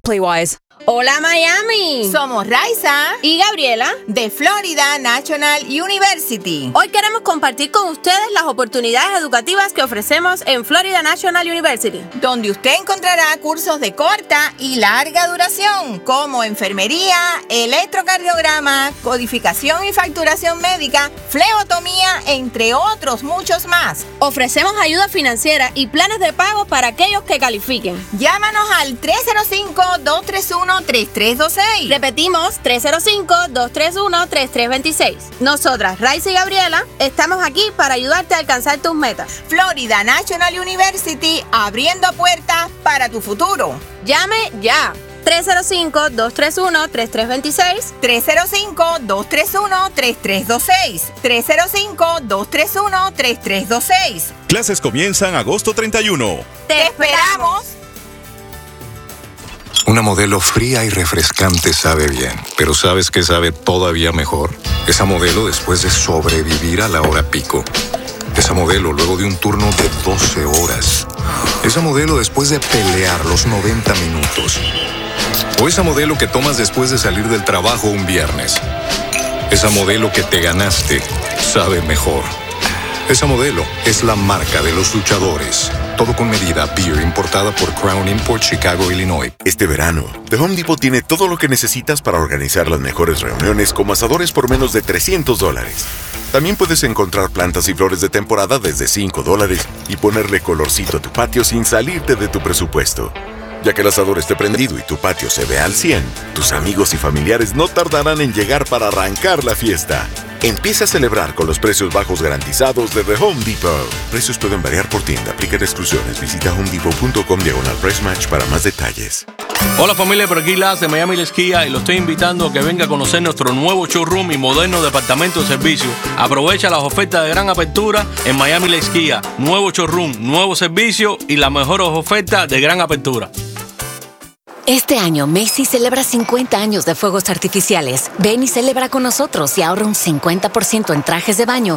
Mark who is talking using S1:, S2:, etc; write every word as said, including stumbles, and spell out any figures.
S1: Play wise.
S2: Hola Miami,
S3: somos Raiza
S2: y Gabriela
S3: de Florida National University.
S2: Hoy queremos compartir con ustedes las oportunidades educativas que ofrecemos en Florida National University,
S3: donde usted encontrará cursos de corta y larga duración como enfermería, electrocardiograma, codificación y facturación médica, flebotomía, entre otros muchos más.
S2: Ofrecemos ayuda financiera y planes de pago para aquellos que califiquen.
S3: Llámanos al tres cero cinco, dos tres uno, tres tres dos seis.
S2: Repetimos, tres cero cinco, dos tres uno, tres tres dos seis. Nosotras, Raiza y Gabriela, estamos aquí para ayudarte a alcanzar tus metas.
S3: Florida National University, abriendo puertas para tu futuro.
S2: Llame ya. tres cero cinco, dos tres uno, tres tres dos seis.
S3: tres cero cinco, dos tres uno, tres tres dos seis. tres cero cinco, dos tres uno, tres tres dos seis.
S4: Clases comienzan agosto treinta y uno.
S3: ¡Te esperamos!
S5: Una Modelo fría y refrescante sabe bien, pero ¿sabes qué sabe todavía mejor? Esa Modelo después de sobrevivir a la hora pico. Esa Modelo luego de un turno de doce horas. Esa Modelo después de pelear los noventa minutos. O esa Modelo que tomas después de salir del trabajo un viernes. Esa Modelo que te ganaste sabe mejor. Esa Modelo es la marca de los luchadores. Todo con medida. Beer importada por Crown Import, Chicago, Illinois.
S6: Este verano, The Home Depot tiene todo lo que necesitas para organizar las mejores reuniones como asadores por menos de trescientos dólares. También puedes encontrar plantas y flores de temporada desde cinco dólares y ponerle colorcito a tu patio sin salirte de tu presupuesto. Ya que el asador esté prendido y tu patio se ve al cien, tus amigos y familiares no tardarán en llegar para arrancar la fiesta. Empieza a celebrar con los precios bajos garantizados de The Home Depot. Precios pueden variar por tienda. Aplican exclusiones. Visita homedepot punto com diagonal price match para más detalles.
S7: Hola familia, por aquí Las de Miami Les Kia y lo estoy invitando a que venga a conocer nuestro nuevo showroom y moderno departamento de servicio. Aprovecha las ofertas de gran apertura en Miami Les Kia. Nuevo showroom, nuevo servicio y las mejores ofertas de gran apertura.
S8: Este año Macy's celebra cincuenta años de fuegos artificiales. Ven y celebra con nosotros y ahorra un cincuenta por ciento en trajes de baño